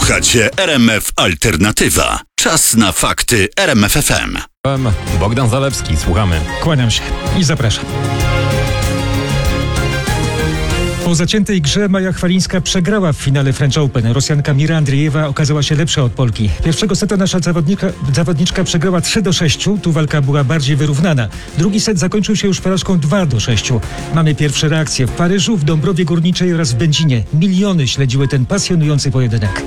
Słuchacie RMF Alternatywa. Czas na fakty RMF FM. Bogdan Zalewski, słuchamy. Kłaniam się i zapraszam. Po zaciętej grze Maja Chwalińska przegrała w finale French Open. Rosjanka Mira Andriejewa okazała się lepsza od Polki. Pierwszego seta nasza zawodniczka przegrała 3-6. Tu walka była bardziej wyrównana. Drugi set zakończył się już porażką 2-6. Mamy pierwsze reakcje w Paryżu, w Dąbrowie Górniczej oraz w Będzinie. Miliony śledziły ten pasjonujący pojedynek.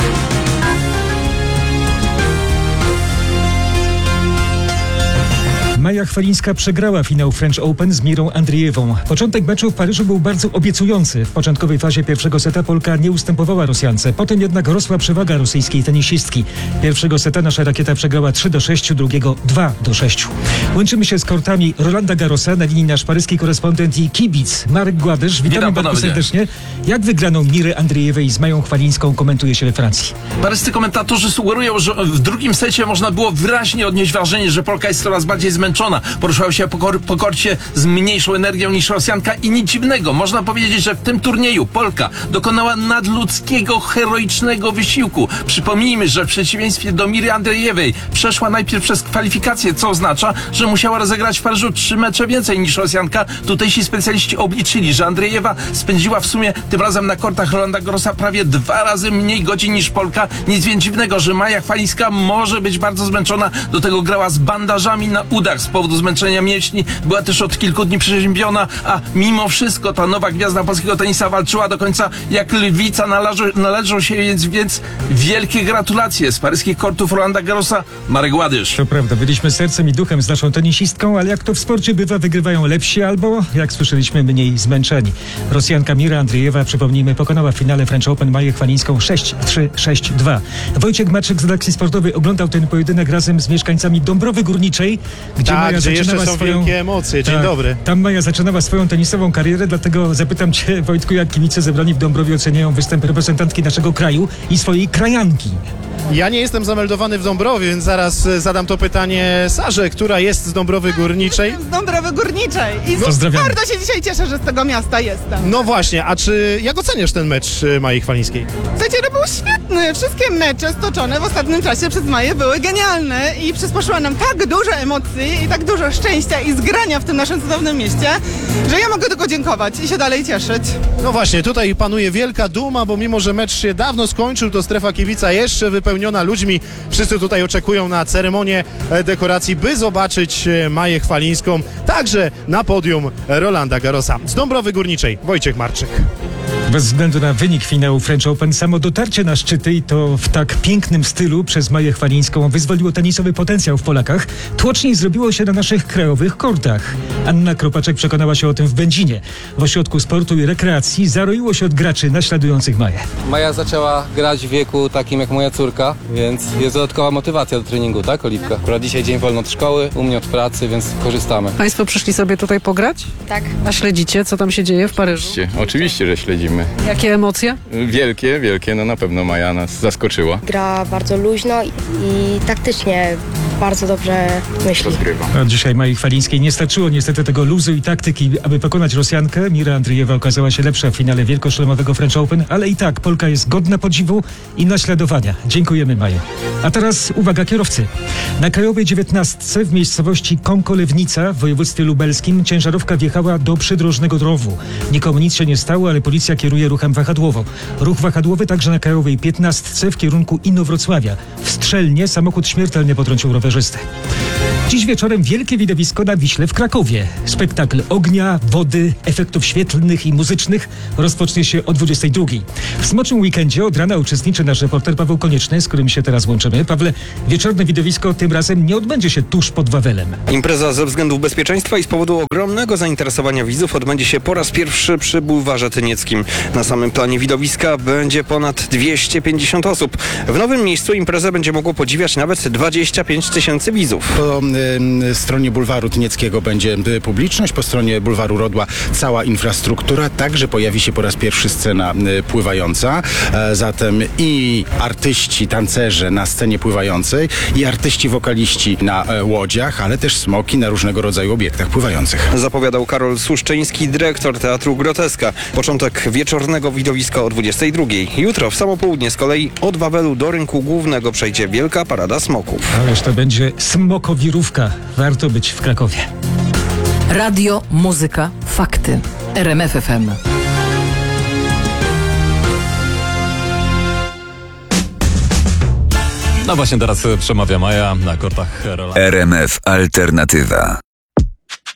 Maja Chwalińska przegrała finał French Open z Mirą Andriejewą. Początek meczu w Paryżu był bardzo obiecujący. W początkowej fazie pierwszego seta Polka nie ustępowała Rosjance. Potem jednak rosła przewaga rosyjskiej tenisistki. Pierwszego seta nasza rakieta przegrała 3-6, drugiego 2-6. Łączymy się z kortami Rolanda Garrosa, na linii nasz paryski korespondent i kibic Marek Gładysz. Witamy bardzo serdecznie. Jak wygraną Miry Andriejewej z Mają Chwalińską komentuje się we Francji? Paryscy komentatorzy sugerują, że w drugim secie można było wyraźnie odnieść wrażenie, że Polka jest coraz bardziej zmęczona. Poruszała się po korcie z mniejszą energią niż Rosjanka i nic dziwnego. Można powiedzieć, że w tym turnieju Polka dokonała nadludzkiego, heroicznego wysiłku. Przypomnijmy, że w przeciwieństwie do Miry Andriejewej przeszła najpierw przez kwalifikacje, co oznacza, że musiała rozegrać w Paryżu 3 mecze więcej niż Rosjanka. Tutejsi specjaliści obliczyli, że Andriejewa spędziła w sumie tym razem na kortach Rolanda Garrosa prawie 2 razy mniej godzin niż Polka. Nic więc dziwnego, że Maja Chwalińska może być bardzo zmęczona. Do tego grała z bandażami na udach z powodu zmęczenia mięśni. Była też od kilku dni przeziębiona, a mimo wszystko ta nowa gwiazda polskiego tenisa walczyła do końca jak lwica. Należą się więc wielkie gratulacje z paryskich kortów Rolanda Garrosa. Marek Gładysz. To prawda, byliśmy sercem i duchem z naszą tenisistką, ale jak to w sporcie bywa, wygrywają lepsi albo, jak słyszeliśmy, mniej zmęczeni. Rosjanka Mira Andriejewa, przypomnijmy, pokonała w finale French Open Maję Chwalińską 6-3, 6-2. Wojciech Maczyk z redakcji sportowej oglądał ten pojedynek razem z mieszkańcami Dąbrowy Górniczej, gdzie Maja zaczynała swoją... wielkie emocje. Dzień dobry. Tam Maja zaczynała swoją tenisową karierę, dlatego zapytam cię, Wojtku, jak kibice zebrani w Dąbrowie oceniają występ reprezentantki naszego kraju i swojej krajanki. Ja nie jestem zameldowany w Dąbrowie, więc zaraz zadam to pytanie Sarze, która jest z Dąbrowy Górniczej. Z Dąbrowy Górniczej. I pozdrawiam. Bardzo się dzisiaj cieszę, że z tego miasta jestem. No właśnie, a jak oceniasz ten mecz Maji Chwalińskiej? Słuchajcie, no był świetny. Wszystkie mecze stoczone w ostatnim czasie przez Maję były genialne i przysporzyła nam tak dużo emocji i tak dużo szczęścia i zgrania w tym naszym cudownym mieście, że ja mogę tylko dziękować i się dalej cieszyć. No właśnie, tutaj panuje wielka duma, bo mimo, że mecz się dawno skończył, to strefa kibica jeszcze wypełniona ludźmi. Wszyscy tutaj oczekują na ceremonię dekoracji, by zobaczyć Maję Chwalińską, także na podium Rolanda Garrosa. Z Dąbrowy Górniczej, Wojciech Marczyk. Bez względu na wynik finału French Open, samo dotarcie na szczyty i to w tak pięknym stylu przez Maję Chwalińską wyzwoliło tenisowy potencjał w Polakach. Tłoczniej zrobiło się na naszych krajowych kortach. Anna Kropaczek przekonała się o tym w Będzinie. W Ośrodku Sportu i Rekreacji zaroiło się od graczy naśladujących Maję. Maja zaczęła grać w wieku takim jak moja córka, więc jest dodatkowa motywacja do treningu, tak, Oliwka? Akurat dzisiaj dzień wolny od szkoły, u mnie od pracy, więc korzystamy. Państwo przyszli sobie tutaj pograć? Tak. A śledzicie, co tam się dzieje w Paryżu? Oczywiście, że śledzimy. Jakie emocje? Wielkie, no na pewno Maja nas zaskoczyła. Gra bardzo luźno i taktycznie bardzo dobrze myśli. Rozgrywa. A dzisiaj Maji Chwalińskiej nie starczyło niestety tego luzu i taktyki, aby pokonać Rosjankę. Mira Andriejewa okazała się lepsza w finale wielkoszlemowego French Open, ale i tak Polka jest godna podziwu i naśladowania. Dziękujemy, Maju. A teraz uwaga kierowcy. Na krajowej 19 w miejscowości Kąkolewnica w województwie lubelskim ciężarówka wjechała do przydrożnego rowu. Nikomu nic się nie stało, ale policja kieruje ruchem wahadłowo. Ruch wahadłowy także na krajowej 15 w kierunku Inowrocławia. W Strzelnie samochód śmiertelnie potrącił rowerzystę. Dziś wieczorem wielkie widowisko na Wiśle w Krakowie. Spektakl ognia, wody, efektów świetlnych i muzycznych rozpocznie się o 22. W Smoczym Weekendzie od rana uczestniczy nasz reporter Paweł Konieczny, z którym się teraz łączymy. Pawle, wieczorne widowisko tym razem nie odbędzie się tuż pod Wawelem. Impreza ze względów bezpieczeństwa i z powodu ogromnego zainteresowania widzów odbędzie się po raz pierwszy przy Bulwarze Tynieckim. Na samym planie widowiska będzie ponad 250 osób. W nowym miejscu imprezę będzie mogło podziwiać nawet 25 000 widzów. To stronie bulwaru Tynieckiego będzie publiczność, po stronie bulwaru Rodła cała infrastruktura, także pojawi się po raz pierwszy scena pływająca, zatem i artyści, tancerze na scenie pływającej, i artyści, wokaliści na łodziach, ale też smoki na różnego rodzaju obiektach pływających. Zapowiadał Karol Suszczyński, dyrektor Teatru Groteska. Początek wieczornego widowiska o 22. Jutro w samo południe z kolei od Wawelu do Rynku Głównego przejdzie wielka parada smoków. Ależ to będzie smokowirówka. Warto być w Krakowie. Radio, muzyka, fakty. RMF FM. No właśnie teraz przemawia Maja na kortach Rola. RMF Alternatywa.